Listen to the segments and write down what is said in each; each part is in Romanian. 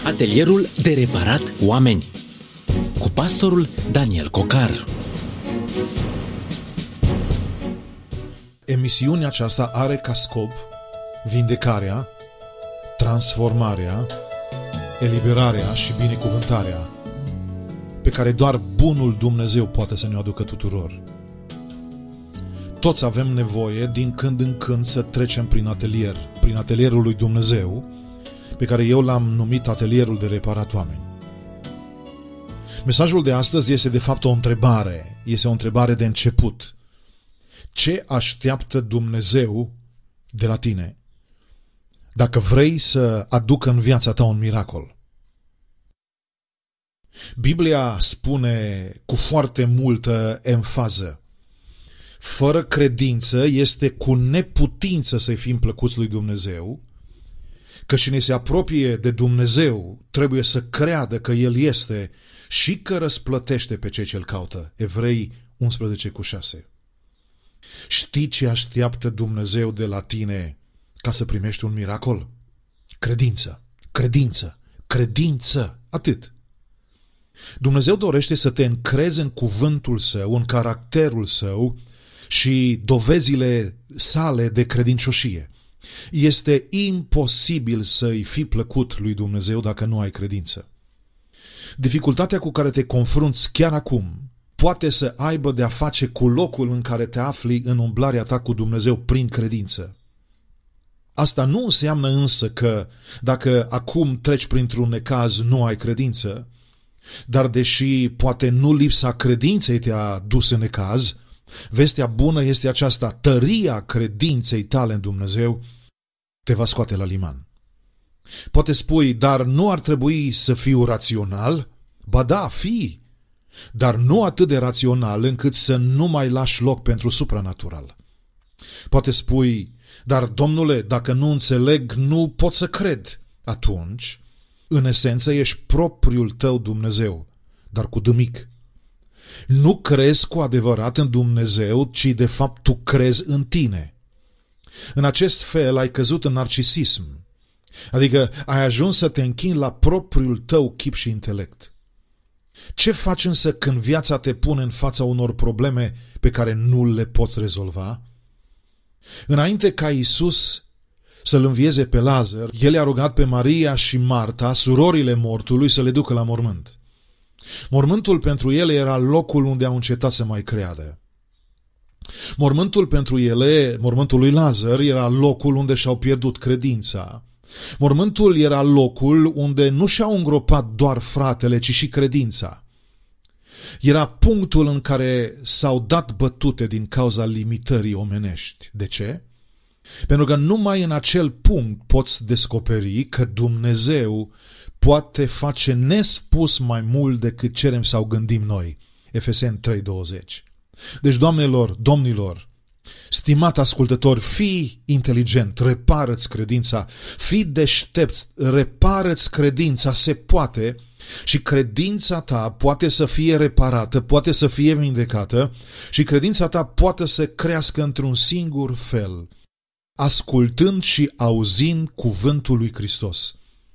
Atelierul de reparat oameni cu pastorul Daniel Cocar. Emisiunea aceasta are ca scop vindecarea, transformarea, eliberarea și binecuvântarea pe care doar bunul Dumnezeu poate să ne aducă tuturor. Toți avem nevoie din când în când să trecem prin atelierul lui Dumnezeu, pe care eu l-am numit atelierul de reparat oameni. Mesajul de astăzi este de fapt o întrebare, este o întrebare de început. Ce așteaptă Dumnezeu de la tine dacă vrei să aducă în viața ta un miracol? Biblia spune cu foarte multă emfază: fără credință este cu neputință să-i fim plăcuți lui Dumnezeu, că cine se apropie de Dumnezeu trebuie să creadă că El este și că răsplătește pe cei ce-L caută. Evrei 11:6. Știi ce așteaptă Dumnezeu de la tine ca să primești un miracol? Credință, credință, credință, atât. Dumnezeu dorește să te încrezi în cuvântul Său, în caracterul Său și dovezile sale de credincioșie. Este imposibil să-i fii plăcut lui Dumnezeu dacă nu ai credință. Dificultatea cu care te confrunți chiar acum poate să aibă de-a face cu locul în care te afli în umblarea ta cu Dumnezeu prin credință. Asta nu înseamnă însă că dacă acum treci printr-un necaz nu ai credință, dar deși poate nu lipsa credinței te-a dus în necaz, vestea bună este aceasta: tăria credinței tale în Dumnezeu te va scoate la liman. Poate spui, dar nu ar trebui să fiu rațional? Ba da, fii, dar nu atât de rațional încât să nu mai lași loc pentru supranatural. Poate spui, dar domnule, dacă nu înțeleg, nu pot să cred. Atunci, în esență, ești propriul tău Dumnezeu, dar cu D mic. Nu crezi cu adevărat în Dumnezeu, ci de fapt tu crezi în tine. În acest fel ai căzut în narcisism, adică ai ajuns să te închini la propriul tău chip și intelect. Ce faci însă când viața te pune în fața unor probleme pe care nu le poți rezolva? Înainte ca Iisus să-l învieze pe Lazar, el i-a rugat pe Maria și Marta, surorile mortului, să le ducă la mormânt. Mormântul pentru ele era locul unde au încetat să mai creadă. Mormântul pentru ele, mormântul lui Lazar, era locul unde și-au pierdut credința. Mormântul era locul unde nu și-au îngropat doar fratele, ci și credința. Era punctul în care s-au dat bătute din cauza limitării omenești. De ce? Pentru că numai în acel punct poți descoperi că Dumnezeu poate face nespus mai mult decât cerem sau gândim noi. Efeseni 3:20. Deci, doamnelor, domnilor, stimat ascultător, fii inteligent, repară-ți credința, fii deștept, repară-ți credința, se poate, și credința ta poate să fie reparată, poate să fie vindecată și credința ta poate să crească într-un singur fel: ascultând și auzind cuvântul lui Hristos.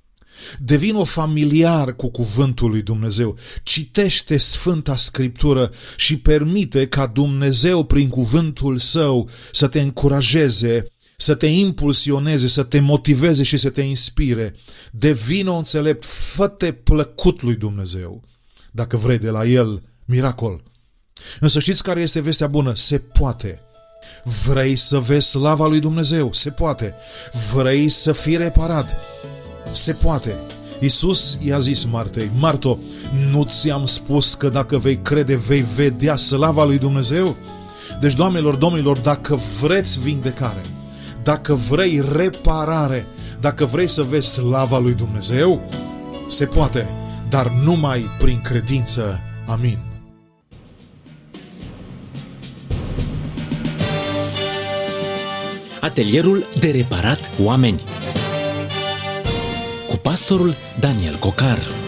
Devină familiar cu cuvântul lui Dumnezeu, citește Sfânta Scriptură și permite ca Dumnezeu prin cuvântul Său să te încurajeze, să te impulsioneze, să te motiveze și să te inspire. Devină înțelept, fă-te plăcut lui Dumnezeu dacă vrei de la El miracol. Însă știți care este vestea bună? Se poate. Vrei să vezi slava lui Dumnezeu? Se poate. Vrei să fii reparat? Se poate. Iisus i-a zis Martei: Marto, nu ți-am spus că dacă vei crede vei vedea slava lui Dumnezeu? Deci, doamnelor, domnilor, dacă vreți vindecare, dacă vrei reparare, dacă vrei să vezi slava lui Dumnezeu, se poate, dar numai prin credință. Amin. Atelierul de reparat oameni cu pastorul Daniel Cocar.